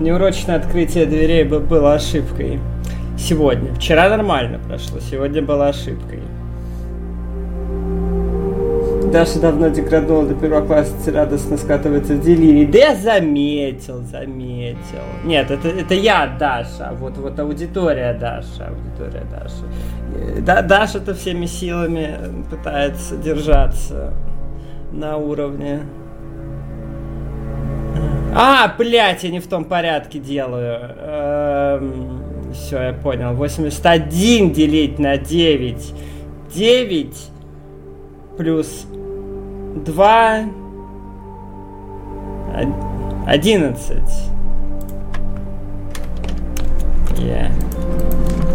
Неурочное открытие дверей было ошибкой. Сегодня. Вчера нормально прошло, сегодня была ошибкой. Даша давно деграднула до первоклассницы, радостно скатывается в делирий. Да я заметил. Нет, это я, Даша. Вот аудитория Даша. Даша-то всеми силами пытается держаться на уровне. Блять, я не в том порядке делаю. Все, я понял. 81 делить на 9. 9 плюс 2. 11.